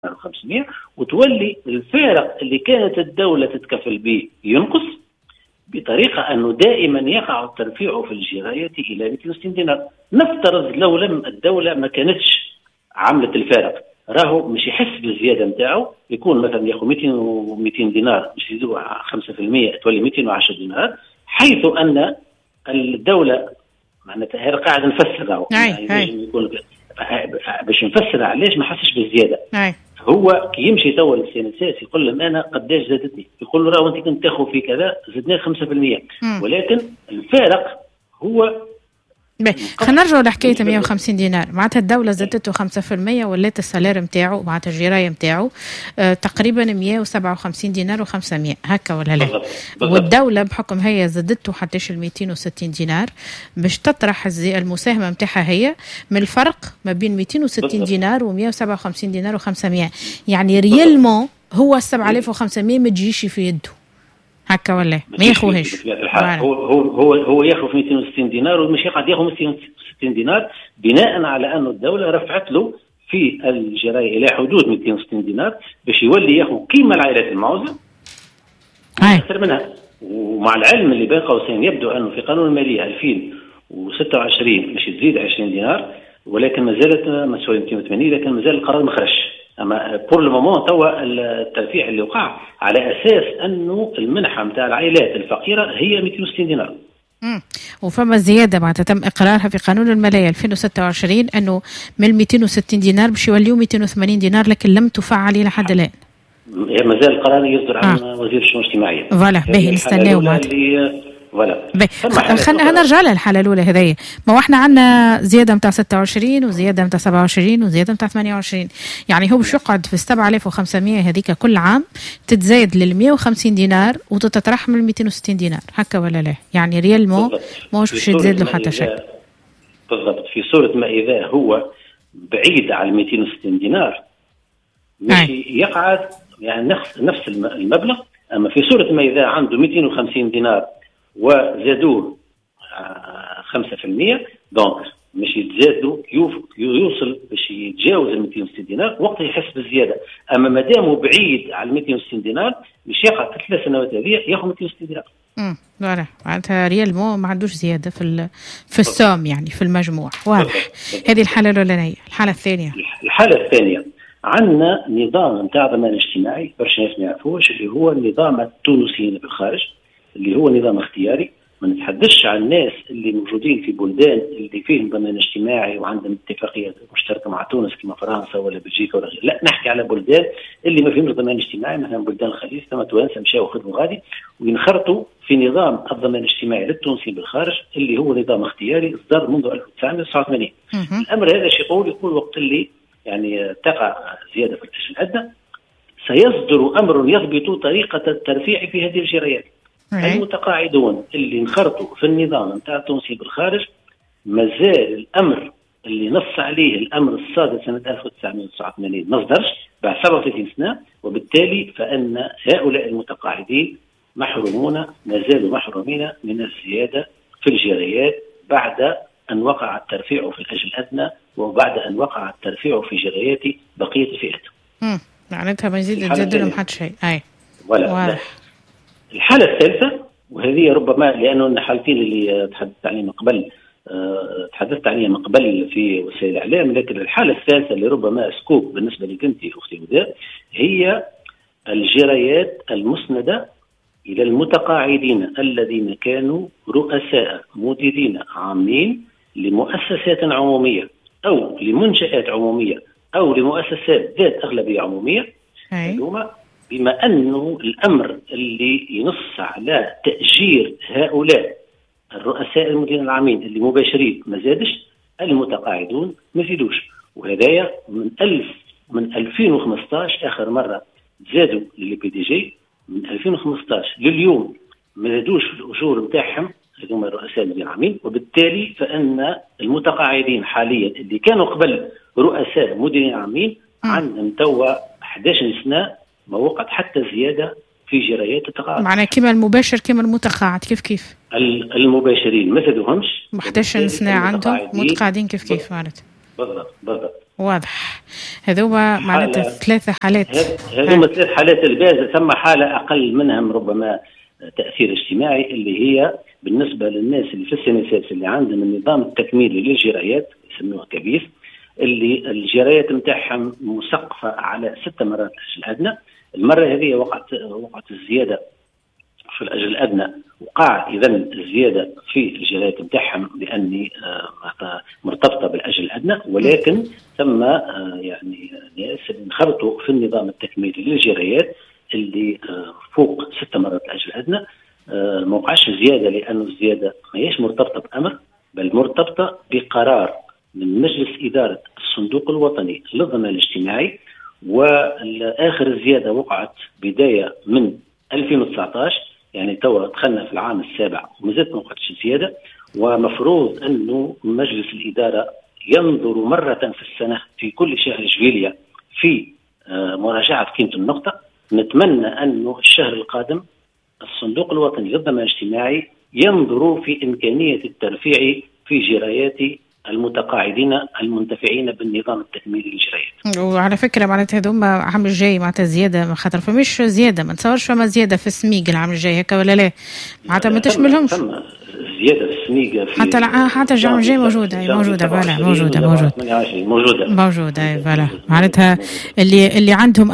500 وتولي الفارق اللي كانت الدولة تتكفل به ينقص، بطريقة أنه دائما يقع الترفيع في الجرايات إلى 260 دينار. نفترض لو لم الدولة ما كانتش عملت الفارق، راهو مش يحس بالزيادة نتاعو، يكون مثلا ياخذ 200 دينار مش يزيدوا 5% تولي 210 دينار، حيث أن الدولة معناتها قاعد نفسر راهو يعني يكون باش نفسر علاش ما حسش بالزيادة. هو كي يمشي تو للسينساس يقول لهم انا قداش زادتني، يقول له راه انت كنت تاخذ في كذا زدناه 5%، ولكن الفارق هو. خلينا نرجعوا لحكايه 150 دينار، معناتها الدوله زادته 5% ولات السالير نتاعو معناتها الجرايه نتاعو تقريبا 157 دينار و500 هكا ولا لا؟ والدوله بحكم هي زادته حتى 260 دينار باش تطرح المساهمه نتاعها هي من الفرق ما بين 260 دينار و157 دينار و500، يعني ريالمون هو 7500 ما تجيش في يده هكا ولا ما ياخوهش. هو ياخذ 260 دينار ومش يقعد ياخذ 260 دينار بناء على أن الدولة رفعت له في الجراية إلى حدود 260 دينار باش يولي ياخذ قيمة العائلات المعوزة أكثر منها. ومع العلم اللي بين قوسين يبدو أنه في قانون المالية 2026 مش تزيد 20 دينار، ولكن ما زالت مسؤولية 280، لكن ما زال القرار ما خرجش. اما بور لو مومون توا الترفيع اللي وقع على اساس انه المنحه نتاع العائلات الفقيره هي 260 دينار. وفما زياده معناتها تم اقرارها في قانون الماليه 2026 انه من 260 دينار باش يوليو 280 دينار، لكن لم تفعل الى حد الان. ما زال القرار يصدر عن وزير الشؤون الاجتماعيه. فوالا باهي نستناو خلينا نرجع للحاله الاولى هذيا. ما احنا عندنا زياده نتاع 26 وزياده نتاع 27 وزياده نتاع 28، يعني هو باش يقعد في 7500 هذيك كل عام تتزايد لل 150 دينار وتتطرح من 260 دينار هكا ولا لا؟ يعني ريالمون ماهوش باش يتزاد له حتى شيء. بالضبط. في صوره ما اذا هو بعيد على 260 دينار مش يقعد يعني نفس المبلغ، اما في صوره ما اذا عنده 250 دينار وزادوه 5%، دونك مش يتزادوا يوصل باش يتجاوز 260 دينار وقت يحس بالزياده. اما ما دامه بعيد على 260 دينار مش يقع في 3 سنوات هذه ياخذ 260 دينار. واضح معناتها ريال ما عندوش زياده في السوم يعني في المجموع. واضح. هذه الحاله الاولانيه. الحاله الثانيه عندنا نظام نتاع ضمان اجتماعي برشا ناس ما يعرفوش، اللي هو النظام التونسي بالخارج، اللي هو نظام اختياري. ما نتحدثش عن الناس اللي موجودين في بلدان اللي فيهم ضمان اجتماعي وعندهم اتفاقيات مشتركه مع تونس كما فرنسا ولا بلجيكا ولا غير، لا نحكي على بلدان اللي ما فيهمش ضمان اجتماعي، مثلا بلدان الخليج ثم توانسه مشاو خدموا غادي وينخرطوا في نظام الضمان الاجتماعي للتونسي بالخارج اللي هو نظام اختياري اصدر منذ 1989. الامر هذا يقول وقت اللي يعني تقع زياده في الاجر الادنى سيصدر امر يضبط طريقه الترفيع في هذه الجرايات. المتقاعدون اللي انخرطوا في النظام نتاع التونسي بالخارج مازال الامر اللي نص عليه الامر الصادر سنه 1989 ما صدرش بعد 37 سنه، وبالتالي فان هؤلاء المتقاعدين محرومون، ما زالوا محرومين من الزياده في الجرايات بعد ان وقع الترفيع في الاجر الادنى وبعد ان وقع الترفيع في جرايات بقيه الفئات. معناتها ما يزيد يتزاد لهم حتى شيء. ولا الحالة الثالثة، وهذه ربما لأنه الحالتين اللي تحدثت عليها من قبل في وسائل الإعلام، لكن الحالة الثالثة اللي ربما سكوب بالنسبة لك أنت أختي وداء هي الجرايات المسندة إلى المتقاعدين الذين كانوا رؤساء مديرين عامين لمؤسسات عمومية أو لمنشآت عمومية أو لمؤسسات ذات أغلبية عمومية. بما أنه الأمر اللي ينص على تأجير هؤلاء الرؤساء المديرين العامين اللي مباشرين ما زادش، المتقاعدون ما زيدوش. وهذايا من 2015 آخر مرة زادوا للبي دي جي، من 2015 لليوم ما زادوش في الأجور نتاعهم هذوما الرؤساء المديرين العامين، وبالتالي فإن المتقاعدين حاليا اللي كانوا قبل رؤساء مديرين عامين عندهم توا 11 سنة ما وقعت حتى زيادة في جرايات التقاعد. معناه كما المباشر كما المتقاعد كيف المباشرين ما زادوهمش 11 سنة عندهم، متقاعدين كيف معناتها. بالضبط. واضح. هذوما معناتها 3 حالات. هذوما 3 حالات البارزة. ثم حالة أقل منهم ربما تأثير اجتماعي، اللي هي بالنسبة للناس اللي في السن السادس اللي عندهم النظام التكميلي للجرايات يسموه كبيس، اللي الجرايات نتاعهم مسقفة على 6 مرات الأدنى. المرة هذه وقعت الزيادة في الأجل الأدنى، وقع إذن الزيادة في الجرايات نتاعهم لأني مرتبطة بالأجل الأدنى، ولكن ثم يعني ناس انخرطوا في النظام التكميلي للجرايات اللي فوق 6 مرات الأجل الأدنى. ما وقعش زيادة لأنه الزيادة ما هيش مرتبطة بأمر، بل مرتبطة بقرار من مجلس إدارة الصندوق الوطني للضمان الاجتماعي. والآخر الزيادة وقعت بداية من 2019، يعني توا دخلنا في العام السابع ومازالت ما وقعتش زيادة. ومفروض أنه مجلس الإدارة ينظر مرة في السنة في كل شهر جويلية في مراجعة قيمة النقطة. نتمنى أنه الشهر القادم الصندوق الوطني للضمان الاجتماعي ينظر في إمكانية الترفيع في جرايات المتقاعدين المنتفعين بالنظام التكميلي للجرايات. وعلى فكرة معناتها هذوما عام الجاي معناتها زيادة، خاطر فماش زيادة، ما نتصورش فما زيادة في السميق العام الجاي هكا ولا لا؟ معناتها ما تشملهمش زيادة في السميق حتى العام الجاي موجودة فوالا. معناتها اللي عندهم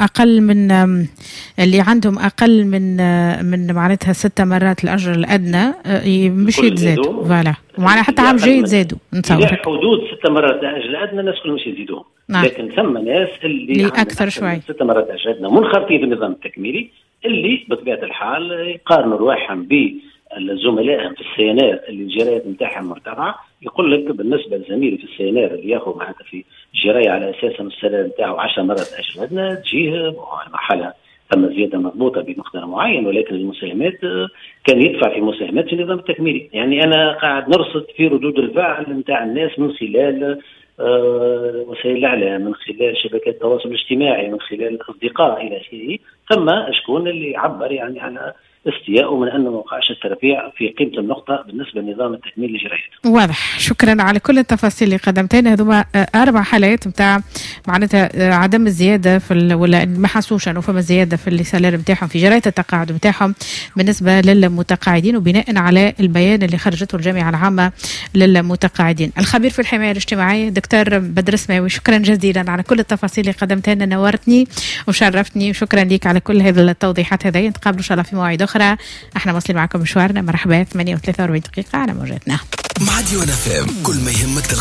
أقل من معناتها 6 مرات الأجر الأدنى مش يتزادوا فوالا. ومعناها حتى عام جاي يتزادوا نتصور حدود 6 مرات الأجر الأدنى الناس كلهم مش يزيدوهم. لكن ثم ناس اللي أكثر شوي 6 مرات الأجر الأدنى منخرطين في النظام التكميلي، اللي بطبيعة الحال يقارنوا رواحهم بالزملائهم في السينار اللي الجرايات نتاعهم مرتفعة. يقول لك بالنسبة لزميلي في السينار اللي ياخذ معناتها في جراية على أساس السلام نتاعه 10 مرات أجر الأدنى تجيه محلها ثم زيادة مضبوطة بمقدار معين، ولكن المساهمات كان يدفع في مساهمات في النظام التكميلي. يعني أنا قاعد نرصد في ردود الفعل نتاع الناس من خلال وسائل الإعلام، من خلال شبكات التواصل الاجتماعي، من خلال الأصدقاء إلى آخره. ثم شكون اللي يعبر يعني على استياء من أنه ما وقعش الترفيع في قيمة النقطة بالنسبة لنظام التكميل للجرايات. واضح. شكرا على كل التفاصيل اللي قدمتينا. هذوما 4 حالات نتاع معناتها عدم الزيادة ولا ما حسوش أنه فما زيادة في السالير نتاعهم في جراية التقاعد نتاعهم بالنسبة للمتقاعدين، وبناء على البيان اللي خرجته الجامعة العامة للمتقاعدين. الخبير في الحماية الاجتماعية دكتور بدر سماوي، شكرا جزيلا على كل التفاصيل اللي قدمتينا، نورتني وشرفتني، وشكرا لك على كل هذه التوضيحات. هذه نتقابلوا إن شاء الله في مواعيد أخرى. احنا واصلين معكم مشوارنا. مرحبا 8:43 على موجاتنا. مع ديوان FM كل ما يهمك